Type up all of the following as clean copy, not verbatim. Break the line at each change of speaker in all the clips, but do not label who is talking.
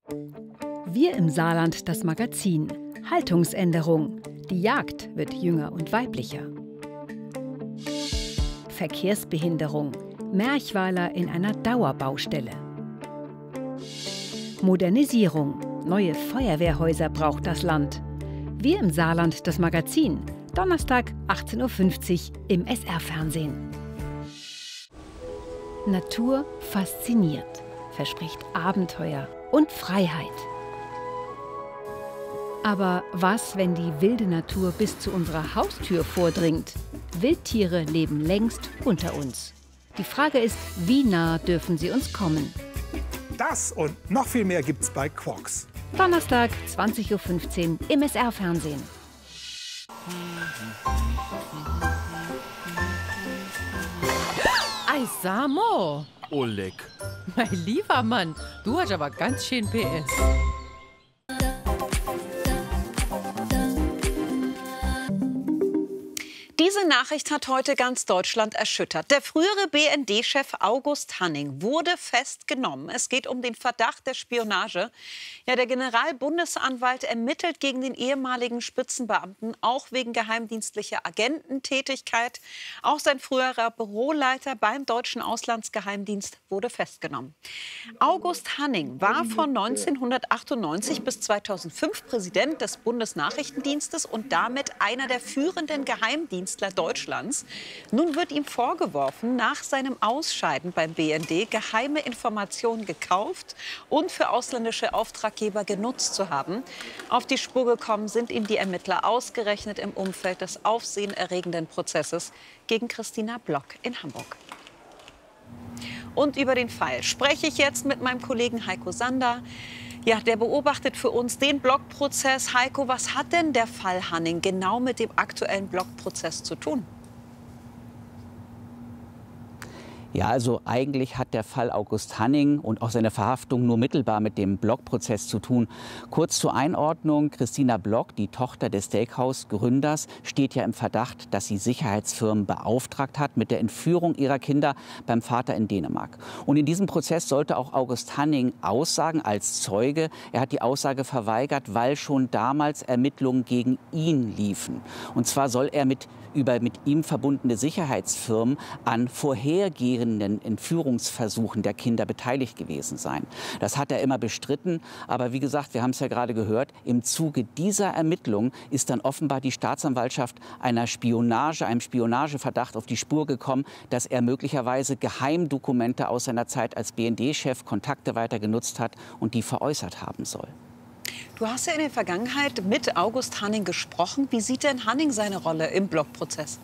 Wir im Saarland, das Magazin. Haltungsänderung. Die Jagd wird jünger und weiblicher. Verkehrsbehinderung. Merchweiler in einer Dauerbaustelle. Modernisierung. Neue Feuerwehrhäuser braucht das Land. Wir im Saarland, das Magazin. Donnerstag, 18:50 Uhr im SR-Fernsehen. Natur fasziniert, verspricht Abenteuer und Freiheit. Aber was, wenn die wilde Natur bis zu unserer Haustür vordringt? Wildtiere leben längst unter uns. Die Frage ist, wie nah dürfen sie uns kommen?
Das und noch viel mehr gibt's bei Quarks.
Donnerstag, 20:15 Uhr im SR-Fernsehen.
Ei, Samo!
Oleg.
Mein lieber Mann, du hast aber ganz schön PS.
Diese Nachricht hat heute ganz Deutschland erschüttert. Der frühere BND-Chef August Hanning wurde festgenommen. Es geht um den Verdacht der Spionage. Ja, der Generalbundesanwalt ermittelt gegen den ehemaligen Spitzenbeamten, auch wegen geheimdienstlicher Agententätigkeit. Auch sein früherer Büroleiter beim deutschen Auslandsgeheimdienst wurde festgenommen. August Hanning war von 1998 bis 2005 Präsident des Bundesnachrichtendienstes und damit einer der führenden Geheimdienstler Deutschlands. Nun wird ihm vorgeworfen, nach seinem Ausscheiden beim BND geheime Informationen gekauft und für ausländische Auftraggeber genutzt zu haben. Auf die Spur gekommen sind ihm die Ermittler ausgerechnet im Umfeld des aufsehenerregenden Prozesses gegen Christina Block in Hamburg. Und über den Fall spreche ich jetzt mit meinem Kollegen Heiko Sander. Ja, der beobachtet für uns den Blockprozess. Heiko, was hat denn der Fall Hanning genau mit dem aktuellen Blockprozess zu tun?
Ja, also eigentlich hat der Fall August Hanning und auch seine Verhaftung nur mittelbar mit dem Block-Prozess zu tun. Kurz zur Einordnung: Christina Block, die Tochter des Steakhouse-Gründers, steht ja im Verdacht, dass sie Sicherheitsfirmen beauftragt hat mit der Entführung ihrer Kinder beim Vater in Dänemark. Und in diesem Prozess sollte auch August Hanning aussagen als Zeuge. Er hat die Aussage verweigert, weil schon damals Ermittlungen gegen ihn liefen. Und zwar soll er über mit ihm verbundene Sicherheitsfirmen an vorhergehenden Entführungsversuchen der Kinder beteiligt gewesen sein. Das hat er immer bestritten. Aber wie gesagt, wir haben es ja gerade gehört, im Zuge dieser Ermittlungen ist dann offenbar die Staatsanwaltschaft einem Spionageverdacht auf die Spur gekommen, dass er möglicherweise Geheimdokumente aus seiner Zeit als BND-Chef, Kontakte weiter genutzt hat und die veräußert haben soll.
Du hast ja in der Vergangenheit mit August Hanning gesprochen. Wie sieht denn Hanning seine Rolle im Blockprozess?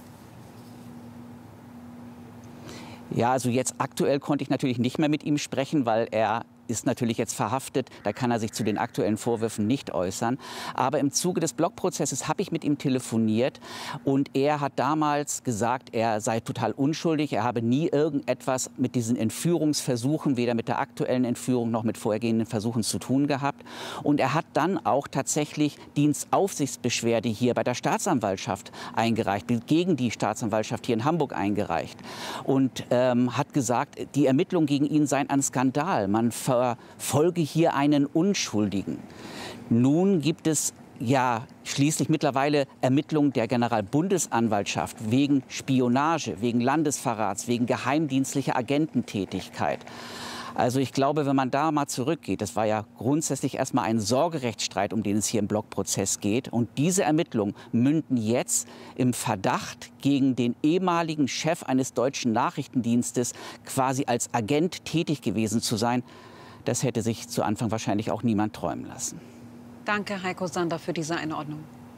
Ja, also jetzt aktuell konnte ich natürlich nicht mehr mit ihm sprechen, weil er ist natürlich jetzt verhaftet. Da kann er sich zu den aktuellen Vorwürfen nicht äußern. Aber im Zuge des Blockprozesses habe ich mit ihm telefoniert. Und er hat damals gesagt, er sei total unschuldig. Er habe nie irgendetwas mit diesen Entführungsversuchen, weder mit der aktuellen Entführung noch mit vorhergehenden Versuchen zu tun gehabt. Und er hat dann auch tatsächlich Dienstaufsichtsbeschwerde hier bei der Staatsanwaltschaft eingereicht, gegen die Staatsanwaltschaft hier in Hamburg eingereicht. Und hat gesagt, die Ermittlungen gegen ihn seien ein Skandal. Man verfolge hier einen Unschuldigen. Nun gibt es ja schließlich mittlerweile Ermittlungen der Generalbundesanwaltschaft wegen Spionage, wegen Landesverrats, wegen geheimdienstlicher Agententätigkeit. Also ich glaube, wenn man da mal zurückgeht, das war ja grundsätzlich erstmal ein Sorgerechtsstreit, um den es hier im Blockprozess geht. Und diese Ermittlungen münden jetzt im Verdacht gegen den ehemaligen Chef eines deutschen Nachrichtendienstes, quasi als Agent tätig gewesen zu sein. Das hätte sich zu Anfang wahrscheinlich auch niemand träumen lassen.
Danke, Heiko Sander, für diese Einordnung.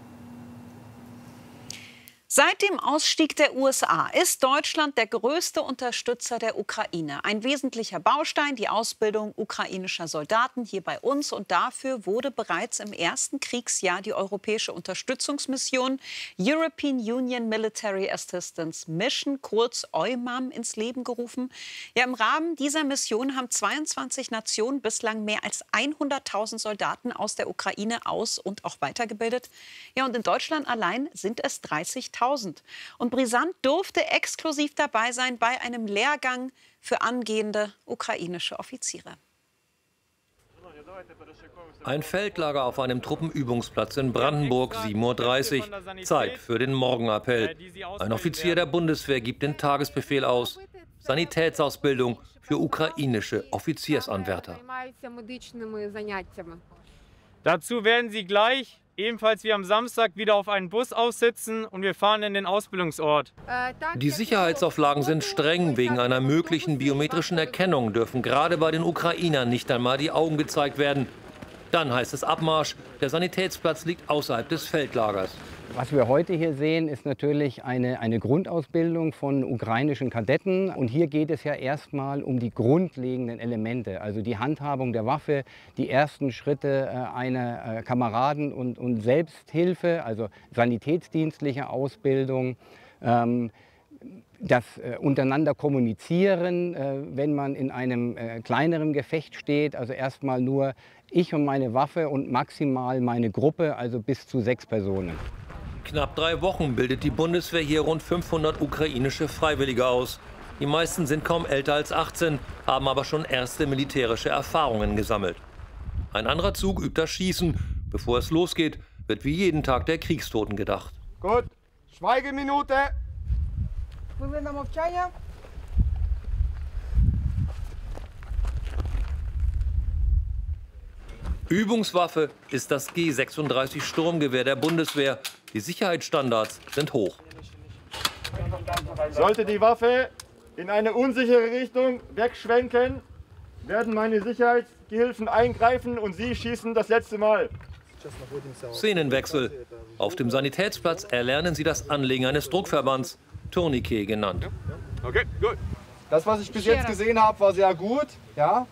Seit dem Ausstieg der USA ist Deutschland der größte Unterstützer der Ukraine. Ein wesentlicher Baustein, die Ausbildung ukrainischer Soldaten hier bei uns. Und dafür wurde bereits im ersten Kriegsjahr die europäische Unterstützungsmission European Union Military Assistance Mission, kurz EUMAM, ins Leben gerufen. Ja, im Rahmen dieser Mission haben 22 Nationen bislang mehr als 100.000 Soldaten aus der Ukraine aus- und auch weitergebildet. Ja, und in Deutschland allein sind es 30.000. Und Brisant durfte exklusiv dabei sein bei einem Lehrgang für angehende ukrainische Offiziere.
Ein Feldlager auf einem Truppenübungsplatz in Brandenburg, 7:30 Uhr. Zeit für den Morgenappell. Ein Offizier der Bundeswehr gibt den Tagesbefehl aus. Sanitätsausbildung für ukrainische Offiziersanwärter.
Dazu werden sie gleich, ebenfalls wie am Samstag, wieder auf einen Bus aussitzen und wir fahren in den Ausbildungsort.
Die Sicherheitsauflagen sind streng. Wegen einer möglichen biometrischen Erkennung dürfen gerade bei den Ukrainern nicht einmal die Augen gezeigt werden. Dann heißt es Abmarsch. Der Sanitätsplatz liegt außerhalb des Feldlagers.
Was wir heute hier sehen, ist natürlich eine Grundausbildung von ukrainischen Kadetten. Und hier geht es ja erstmal um die grundlegenden Elemente, also die Handhabung der Waffe, die ersten Schritte einer Kameraden- und Selbsthilfe, also sanitätsdienstliche Ausbildung. Das untereinander kommunizieren, wenn man in einem kleineren Gefecht steht, also erstmal nur ich und meine Waffe und maximal meine Gruppe, also bis zu 6 Personen.
Knapp 3 Wochen bildet die Bundeswehr hier rund 500 ukrainische Freiwillige aus. Die meisten sind kaum älter als 18, haben aber schon erste militärische Erfahrungen gesammelt. Ein anderer Zug übt das Schießen. Bevor es losgeht, wird wie jeden Tag der Kriegstoten gedacht.
Gut, Schweigeminute.
Übungswaffe ist das G36 Sturmgewehr der Bundeswehr. Die Sicherheitsstandards sind hoch.
Sollte die Waffe in eine unsichere Richtung wegschwenken, werden meine Sicherheitsgehilfen eingreifen und Sie schießen das letzte Mal.
Szenenwechsel. Auf dem Sanitätsplatz erlernen sie das Anlegen eines Druckverbands, Tourniquet genannt.
Okay, gut. Das, was ich bis jetzt gesehen habe, war sehr gut. Ja.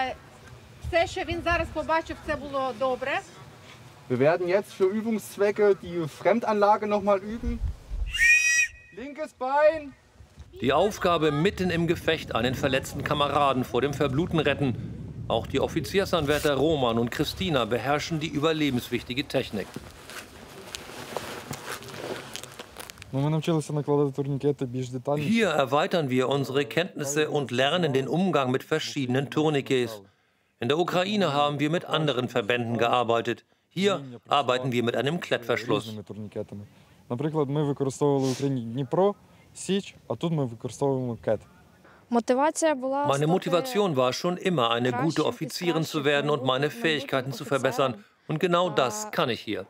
Wir werden jetzt für Übungszwecke die Fremdanlage noch mal üben. Linkes Bein.
Die Aufgabe, mitten im Gefecht einen verletzten Kameraden vor dem Verbluten retten. Auch die Offiziersanwärter Roman und Christina beherrschen die überlebenswichtige Technik. Hier erweitern wir unsere Kenntnisse und lernen den Umgang mit verschiedenen Tourniquets. In der Ukraine haben wir mit anderen Verbänden gearbeitet. Hier arbeiten wir mit einem Klettverschluss. Meine Motivation war schon immer, eine gute Offizierin zu werden und meine Fähigkeiten zu verbessern. Und genau das kann ich hier.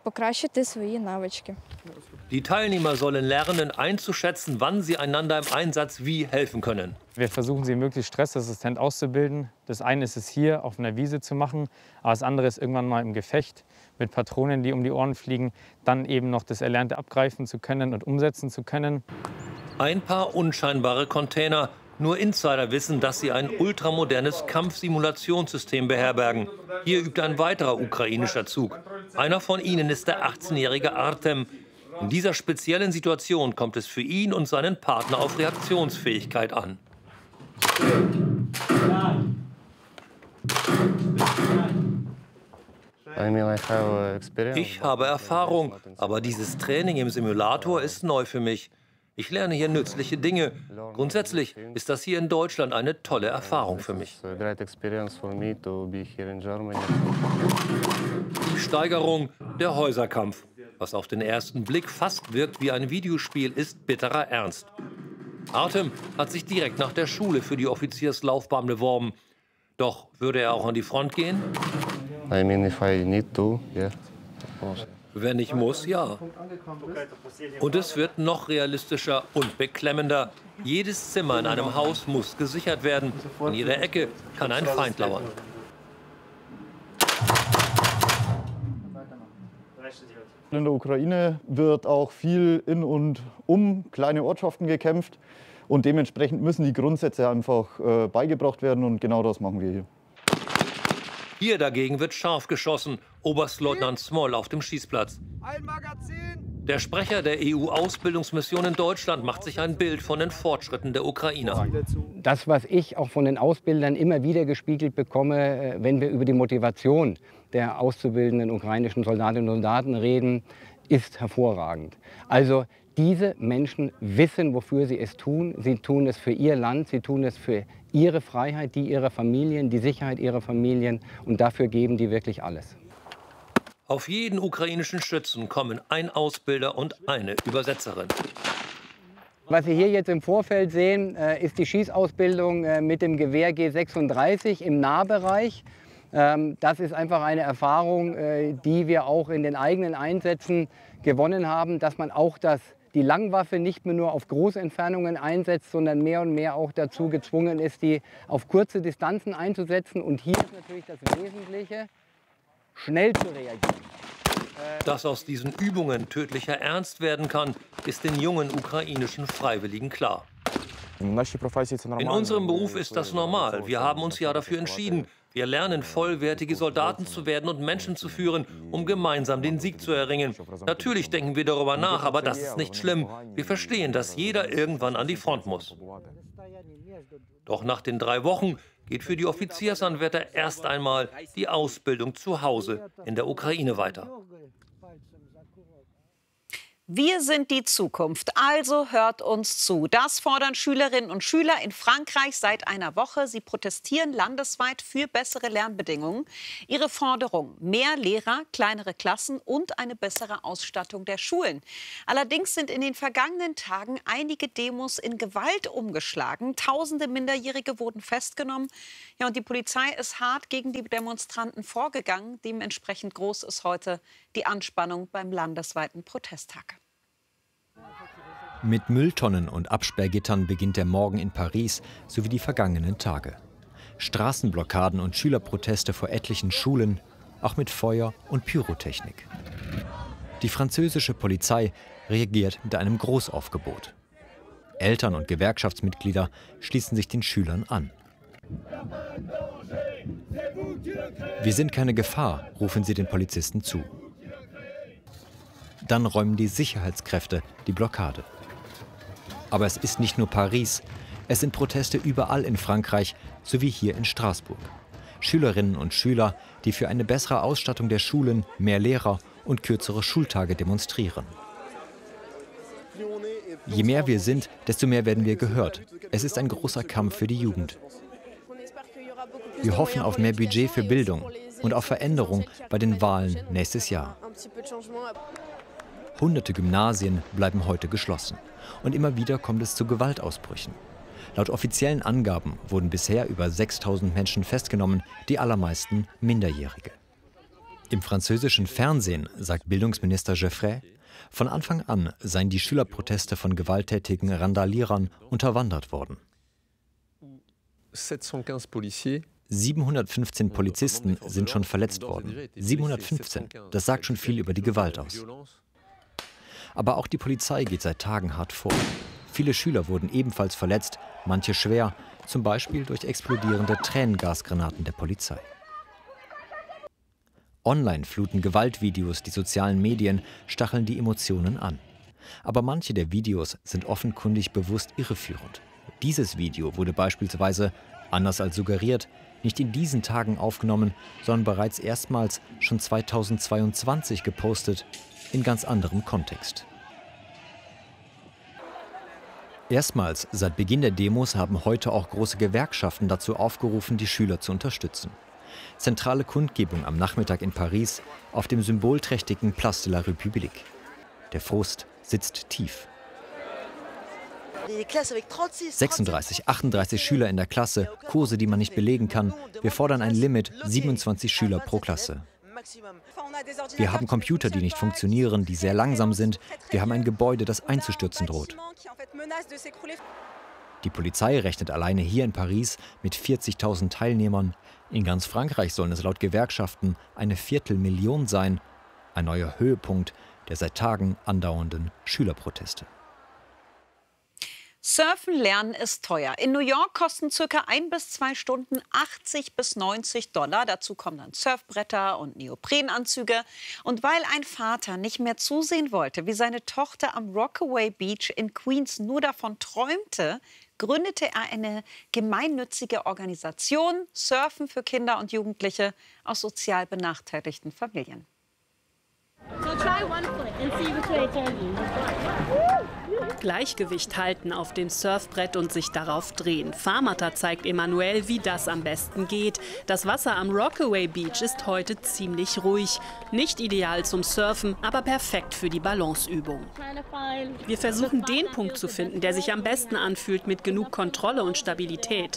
Die Teilnehmer sollen lernen, einzuschätzen, wann sie einander im Einsatz wie helfen können.
Wir versuchen, sie möglichst stressresistent auszubilden. Das eine ist es hier auf einer Wiese zu machen, aber das andere ist irgendwann mal im Gefecht mit Patronen, die um die Ohren fliegen, dann eben noch das Erlernte abgreifen zu können und umsetzen zu können.
Ein paar unscheinbare Container. Nur Insider wissen, dass sie ein ultramodernes Kampfsimulationssystem beherbergen. Hier übt ein weiterer ukrainischer Zug. Einer von ihnen ist der 18-jährige Artem. In dieser speziellen Situation kommt es für ihn und seinen Partner auf Reaktionsfähigkeit an. Ich habe Erfahrung, aber dieses Training im Simulator ist neu für mich. Ich lerne hier nützliche Dinge. Grundsätzlich ist das hier in Deutschland eine tolle Erfahrung für mich. Die Steigerung, der Häuserkampf. Was auf den ersten Blick fast wirkt wie ein Videospiel, ist bitterer Ernst. Artem hat sich direkt nach der Schule für die Offizierslaufbahn beworben. Doch würde er auch an die Front gehen? Wenn ich muss, ja. Und es wird noch realistischer und beklemmender. Jedes Zimmer in einem Haus muss gesichert werden. In jeder Ecke kann ein Feind lauern.
In der Ukraine wird auch viel in und um kleine Ortschaften gekämpft. Und dementsprechend müssen die Grundsätze einfach beigebracht werden. Und genau das machen wir hier.
Hier dagegen wird scharf geschossen. Oberstleutnant Smol auf dem Schießplatz. Der Sprecher der EU-Ausbildungsmission in Deutschland macht sich ein Bild von den Fortschritten der Ukrainer.
Das, was ich auch von den Ausbildern immer wieder gespiegelt bekomme, wenn wir über die Motivation der auszubildenden ukrainischen Soldatinnen und Soldaten reden, ist hervorragend. Also Diese Menschen wissen, wofür sie es tun. Sie tun es für ihr Land, sie tun es für ihre Freiheit, die ihrer Familien, die Sicherheit ihrer Familien. Und dafür geben die wirklich alles.
Auf jeden ukrainischen Schützen kommen ein Ausbilder und eine Übersetzerin.
Was Sie hier jetzt im Vorfeld sehen, ist die Schießausbildung mit dem Gewehr G36 im Nahbereich. Das ist einfach eine Erfahrung, die wir auch in den eigenen Einsätzen gewonnen haben, dass man auch die Langwaffe nicht mehr nur auf große Entfernungen einsetzt, sondern mehr und mehr auch dazu gezwungen ist, die auf kurze Distanzen einzusetzen. Und hier ist natürlich das Wesentliche, schnell zu reagieren.
Dass aus diesen Übungen tödlicher Ernst werden kann, ist den jungen ukrainischen Freiwilligen klar. In unserem Beruf ist das normal. Wir haben uns ja dafür entschieden. Wir lernen, vollwertige Soldaten zu werden und Menschen zu führen, um gemeinsam den Sieg zu erringen. Natürlich denken wir darüber nach, aber das ist nicht schlimm. Wir verstehen, dass jeder irgendwann an die Front muss. Doch nach den 3 Wochen geht für die Offiziersanwärter erst einmal die Ausbildung zu Hause in der Ukraine weiter.
Wir sind die Zukunft, also hört uns zu. Das fordern Schülerinnen und Schüler in Frankreich seit einer Woche. Sie protestieren landesweit für bessere Lernbedingungen. Ihre Forderung: mehr Lehrer, kleinere Klassen und eine bessere Ausstattung der Schulen. Allerdings sind in den vergangenen Tagen einige Demos in Gewalt umgeschlagen. Tausende Minderjährige wurden festgenommen. Ja, und die Polizei ist hart gegen die Demonstranten vorgegangen. Dementsprechend groß ist heute die Anspannung beim landesweiten Protesttag.
Mit Mülltonnen und Absperrgittern beginnt der Morgen in Paris sowie die vergangenen Tage. Straßenblockaden und Schülerproteste vor etlichen Schulen, auch mit Feuer und Pyrotechnik. Die französische Polizei reagiert mit einem Großaufgebot. Eltern und Gewerkschaftsmitglieder schließen sich den Schülern an. Wir sind keine Gefahr, rufen sie den Polizisten zu. Dann räumen die Sicherheitskräfte die Blockade. Aber es ist nicht nur Paris, es sind Proteste überall in Frankreich sowie hier in Straßburg. Schülerinnen und Schüler, die für eine bessere Ausstattung der Schulen, mehr Lehrer und kürzere Schultage demonstrieren. Je mehr wir sind, desto mehr werden wir gehört. Es ist ein großer Kampf für die Jugend. Wir hoffen auf mehr Budget für Bildung und auf Veränderung bei den Wahlen nächstes Jahr. Hunderte Gymnasien bleiben heute geschlossen. Und immer wieder kommt es zu Gewaltausbrüchen. Laut offiziellen Angaben wurden bisher über 6.000 Menschen festgenommen, die allermeisten Minderjährige. Im französischen Fernsehen sagt Bildungsminister Geoffroy, von Anfang an seien die Schülerproteste von gewalttätigen Randalierern unterwandert worden. 715 Polizisten sind schon verletzt worden. 715, das sagt schon viel über die Gewalt aus. Aber auch die Polizei geht seit Tagen hart vor. Viele Schüler wurden ebenfalls verletzt, manche schwer, zum Beispiel durch explodierende Tränengasgranaten der Polizei. Online fluten Gewaltvideos die sozialen Medien, stacheln die Emotionen an. Aber manche der Videos sind offenkundig bewusst irreführend. Dieses Video wurde beispielsweise, anders als suggeriert, nicht in diesen Tagen aufgenommen, sondern bereits erstmals schon 2022 gepostet, in ganz anderem Kontext. Erstmals seit Beginn der Demos haben heute auch große Gewerkschaften dazu aufgerufen, die Schüler zu unterstützen. Zentrale Kundgebung am Nachmittag in Paris auf dem symbolträchtigen Place de la République. Der Frust sitzt tief. 36, 38 Schüler in der Klasse, Kurse, die man nicht belegen kann. Wir fordern ein Limit, 27 Schüler pro Klasse. Wir haben Computer, die nicht funktionieren, die sehr langsam sind. Wir haben ein Gebäude, das einzustürzen droht. Die Polizei rechnet alleine hier in Paris mit 40.000 Teilnehmern. In ganz Frankreich sollen es laut Gewerkschaften eine 250.000 sein. Ein neuer Höhepunkt der seit Tagen andauernden Schülerproteste.
Surfen lernen ist teuer. In New York kosten ca. 1 bis 2 Stunden $80 bis $90. Dazu kommen dann Surfbretter und Neoprenanzüge. Und weil ein Vater nicht mehr zusehen wollte, wie seine Tochter am Rockaway Beach in Queens nur davon träumte, gründete er eine gemeinnützige Organisation, Surfen für Kinder und Jugendliche aus sozial benachteiligten Familien.
Gleichgewicht halten auf dem Surfbrett und sich darauf drehen. Farmata zeigt Emanuel, wie das am besten geht. Das Wasser am Rockaway Beach ist heute ziemlich ruhig. Nicht ideal zum Surfen, aber perfekt für die Balanceübung. Wir versuchen, den Punkt zu finden, der sich am besten anfühlt mit genug Kontrolle und Stabilität.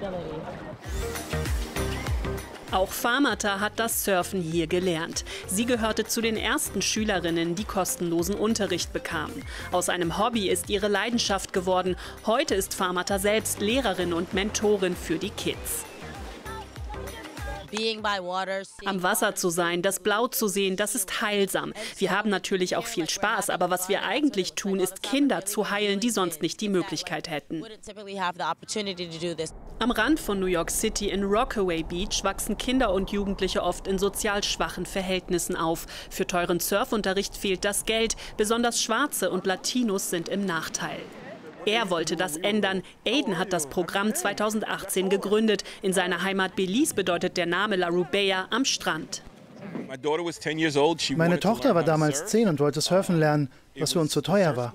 Auch Farmata hat das Surfen hier gelernt. Sie gehörte zu den ersten Schülerinnen, die kostenlosen Unterricht bekamen. Aus einem Hobby ist ihre Leidenschaft geworden. Heute ist Farmata selbst Lehrerin und Mentorin für die Kids. Am Wasser zu sein, das Blau zu sehen, das ist heilsam. Wir haben natürlich auch viel Spaß, aber was wir eigentlich tun, ist Kinder zu heilen, die sonst nicht die Möglichkeit hätten. Am Rand von New York City in Rockaway Beach wachsen Kinder und Jugendliche oft in sozial schwachen Verhältnissen auf. Für teuren Surfunterricht fehlt das Geld. Besonders Schwarze und Latinos sind im Nachteil. Er wollte das ändern. Aiden hat das Programm 2018 gegründet. In seiner Heimat Belize bedeutet der Name La Rubea am Strand.
Meine Tochter war damals 10 und wollte surfen lernen, was für uns zu teuer war.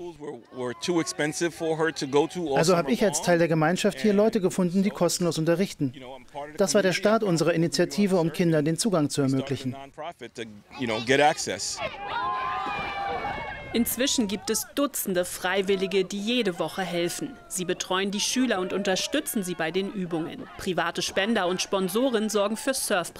Also habe ich als Teil der Gemeinschaft hier Leute gefunden, die kostenlos unterrichten. Das war der Start unserer Initiative, um Kindern den Zugang zu ermöglichen.
Inzwischen gibt es Dutzende Freiwillige, die jede Woche helfen. Sie betreuen die Schüler und unterstützen sie bei den Übungen. Private Spender und Sponsoren sorgen für